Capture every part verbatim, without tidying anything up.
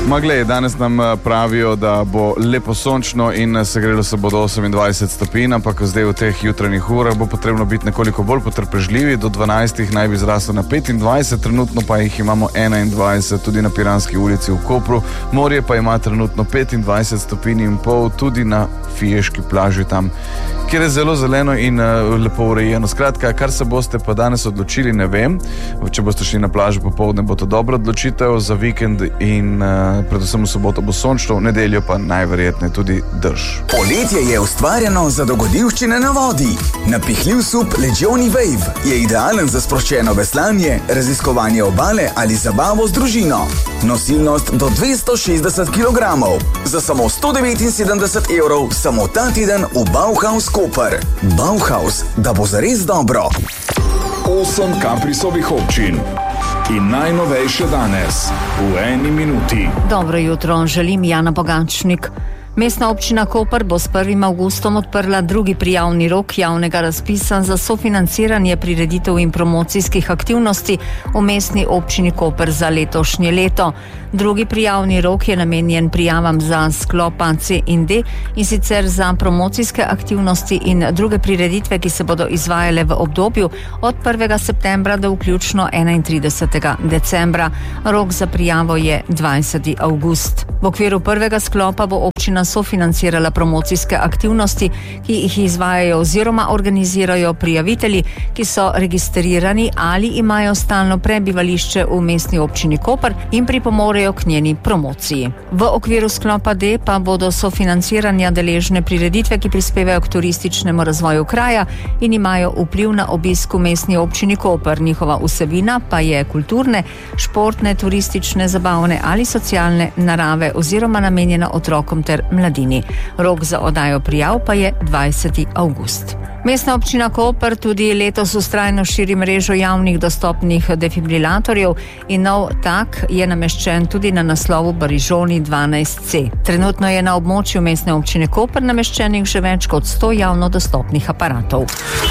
Ma glej, danes nam pravijo, da bo lepo sončno in segrelo se bo do osemindvajset stopinj, ampak zdaj v teh jutranjih urah bo potrebno biti nekoliko bolj potrpežljivi. Do dvanajstih naj bi zraslo na petindvajset, trenutno pa jih imamo enaindvajset, tudi na Piranski ulici v Kopru. Morje pa ima trenutno petindvajset stopinj in pol, tudi na Fiješki plaži tam, kjer je zelo zeleno in uh, lepo urejeno. Skratka, kar se boste pa danes odločili, ne vem. Če boste šli na plažo popoldne, bo to dobra odločitev za vikend in uh, predvsem v soboto bo sončno, v nedeljo pa najverjetneje tudi dež. Poletje je ustvarjeno za dogodivščine na vodi. Napihljiv sup Legioni Wave je idealen za sproščeno veslanje, raziskovanje obale ali zabavo z družino. Nosilnost do dvesto šestdeset kilogramov. Za samo sto devetinsedemdeset evrov samo ta teden v Bauhaus Koper. Bauhaus, da bo zares dobro. Osem Kaprisovih občin. In najnovejše danes, v eni minuti. Dobro jutro, želim Jana Bogačnik. Mestna občina Koper bo s prvim avgustom odprla drugi prijavni rok javnega razpisa za sofinanciranje prireditev in promocijskih aktivnosti v mestni občini Koper za letošnje leto. Drugi prijavni rok je namenjen prijavam za sklop A C in D, in sicer za promocijske aktivnosti in druge prireditve, ki se bodo izvajale v obdobju od prvega septembra do vključno enaintridesetega decembra. Rok za prijavo je dvajseti avgust. V okviru prvega sklopa bo občina sofinancirala promocijske aktivnosti, ki jih izvajajo oziroma organizirajo prijavitelji, ki so registrirani ali imajo stalno prebivališče v mestni občini Koper in pripomorejo k njeni promociji. V okviru sklopa D pa bodo sofinanciranja deležne prireditve, ki prispevajo k turističnemu razvoju kraja in imajo vpliv na obisk v mestni občini Koper. Njihova vsebina pa je kulturne, športne, turistične, zabavne ali socialne narave oziroma namenjena otrokom ter mladini. Rok za oddajo prijav pa je dvajseti avgust. Mestna občina Koper tudi letos vztrajno širi mrežo javnih dostopnih defibrilatorjev in nov tak je nameščen tudi na naslovu Barižoni dvanajst C. Trenutno je na območju mestne občine Koper nameščenih že več kot sto javno dostopnih aparatov.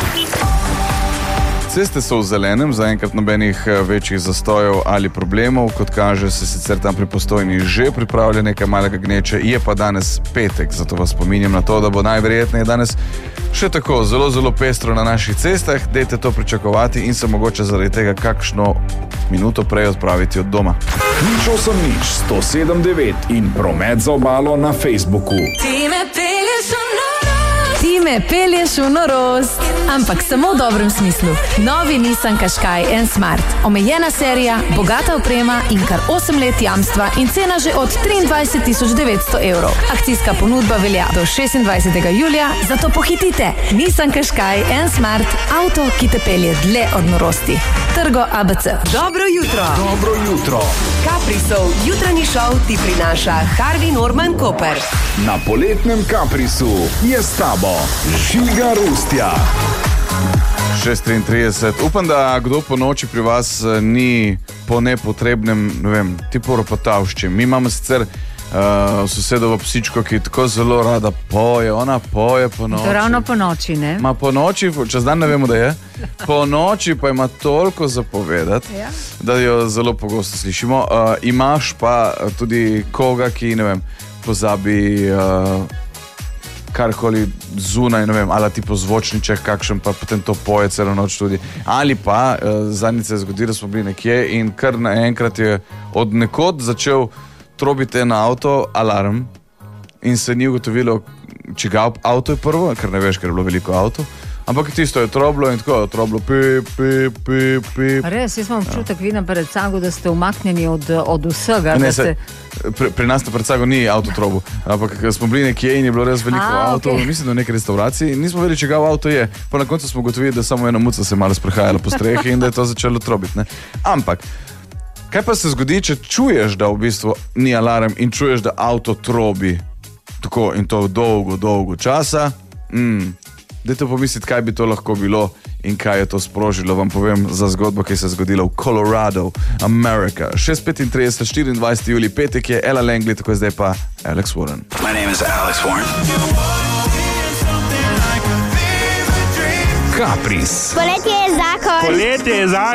Ceste so v zelenem, zaenkrat nobenih večjih zastojev ali problemov. Kot kaže, se sicer tam pri Postojni že pripravlja nekaj malega gneče, je pa danes petek, zato vas spominjam na to, da bo najverjetneje danes še tako zelo, zelo pestro na naših cestah. Dajte to pričakovati in se mogoče zaradi tega kakšno minuto prej odpraviti od doma. Nič osem nič, sto sedem devet in promet za obalo na Facebooku. Ti me pelješ v norost. Ti me pelješ v norost. Ampak samo v dobrem smislu. Novi Nissan Qashqai N Smart. Omejena serija, bogata oprema in kar osem let jamstva in cena že od triindvajset tisoč devetsto evrov. Akcijska ponudba velja do šestindvajsetega julija, zato pohitite. Nissan Qashqai N Smart. Avto, ki te pelje dlje od norosti. Trgo A B C. Dobro jutro. Dobro jutro. Kaprisov jutranji šov ti prinaša Harvey Norman Koper. Na poletnem Kaprisu je s tabo Žiga Rustja. šest triintrideset. Upam, da kdo po noči pri vas ni po nepotrebnem, ne vem, tipo ropotavščim. Mi imamo sicer uh, sosedovo psičko, ki tako zelo rada poje, ona poje po noči. Ravno po noči, ne? Ma po noči, čez dan ne vemo, da je. Po noči pa ima toliko zapovedati, ja, da jo zelo pogosto slišimo. Uh, imaš pa tudi koga, ki, ne vem, pozabi uh, karkoli zunaj, ne vem, ali tipo zvočniček kakšen, pa potem to poje celo noč tudi. Ali pa uh, zadnjič se je zgodilo, da smo bili nekje in kar naenkrat je od nekod začel trobiti na avto alarm in se ni ugotovilo, čigav avto je prvo, ker ne veš, ker je bilo veliko avto. Ampak tisto je troblo in tako je troblo, pip, pip, pip, pip. Res, jaz imam občutek, ja, vidim pred Cago, da ste umaknjeni od, od vsega. Ne, ste... se, pri, pri nas na pred Cago ni avto trobu, ampak smo bili nekje in je bilo res veliko A, avto, okay. Mislim, da v neki restauraciji in nismo vedeli, čigav avto je. Pa na koncu smo ugotovili, da samo ena muca se malo sprehajala po strehi in da je to začelo trobiti. Ne? Ampak, kaj pa se zgodi, če čuješ, da v bistvu ni alarm in čuješ, da avto trobi tako in to dolgo, dolgo časa? Mm. Dajte pomisliti, kaj bi to lahko bilo in kaj je to sprožilo. Vam povem za zgodbo, ki se je zgodila v Colorado, Amerika. šest petintrideset, štiriindvajseti julij, petek je, Ella Langley, tako zdaj pa Alex Warren. My name is Alex Warren. Kapris. Poletje je zakon. Poletje je zakon.